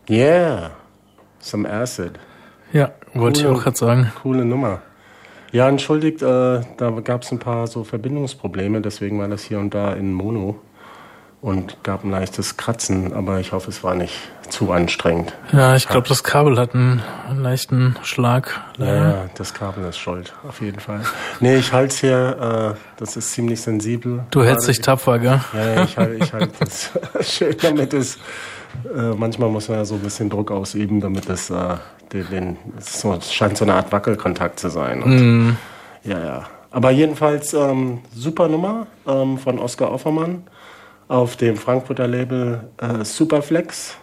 Yeah, some Acid. Ja, wollte ich auch gerade sagen. Coole Nummer. Ja, entschuldigt, da gab es ein paar so Verbindungsprobleme, deswegen war das hier und da in Mono und gab ein leichtes Kratzen, aber ich hoffe, es war nicht zu anstrengend. Ja, ich glaube, das Kabel hat einen leichten Schlag. Ja, das Kabel ist schuld, auf jeden Fall. Nee, ich halte es hier, das ist ziemlich sensibel. Du hältst dich tapfer, gell? Ja, ich halte das schön, damit es, manchmal muss man ja so ein bisschen Druck ausüben, damit es, es scheint so eine Art Wackelkontakt zu sein. Und, ja. Aber jedenfalls, super Nummer von Oskar Offermann auf dem Frankfurter Label Superflex.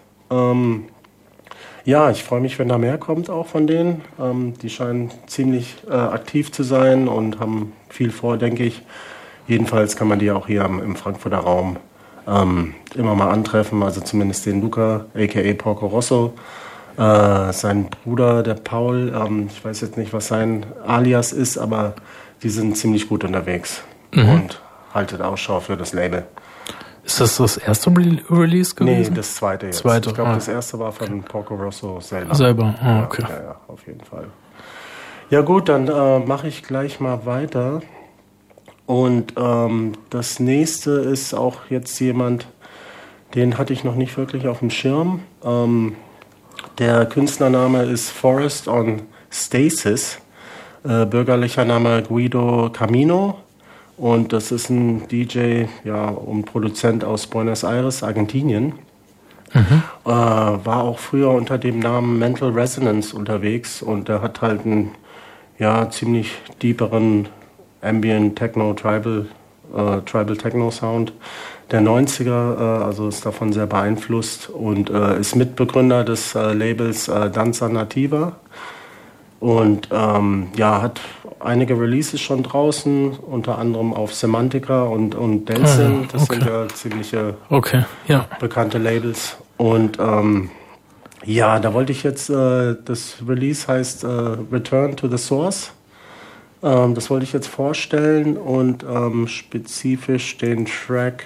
Ja, ich freue mich, wenn da mehr kommt auch von denen. Die scheinen ziemlich aktiv zu sein und haben viel vor, denke ich. Jedenfalls kann man die auch hier im Frankfurter Raum immer mal antreffen. Also zumindest den Luca, a.k.a. Porco Rosso. Sein Bruder, der Paul, ich weiß jetzt nicht, was sein Alias ist, aber die sind ziemlich gut unterwegs und haltet Ausschau für das Label. Ist das erste Release gewesen? Nee, das zweite jetzt. Zweite, ich glaube, das erste war von Porco Rosso selber. Okay. Ja, auf jeden Fall. Ja gut, dann mache ich gleich mal weiter. Und das nächste ist auch jetzt jemand, den hatte ich noch nicht wirklich auf dem Schirm. Der Künstlername ist Forest on Stasis, bürgerlicher Name Guido Camino. Und das ist ein DJ und Produzent aus Buenos Aires, Argentinien. War auch früher unter dem Namen Mental Resonance unterwegs und der hat halt einen ziemlich deeperen Ambient Techno, Tribal Techno Sound der 90er, also ist davon sehr beeinflusst und ist Mitbegründer des Labels Danza Nativa und hat einige Releases schon draußen, unter anderem auf Semantica und Delsin. Das sind ja ziemliche bekannte Labels. Und da wollte ich jetzt, das Release heißt Return to the Source. Das wollte ich jetzt vorstellen und spezifisch den Track,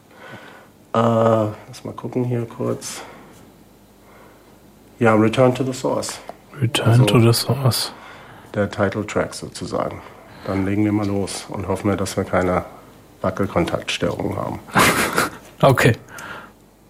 lass mal gucken hier kurz. Ja, Return to the Source. Return to the Source. Der Title Track sozusagen. Dann legen wir mal los und hoffen wir, dass wir keine Wackelkontaktstörungen haben. Okay.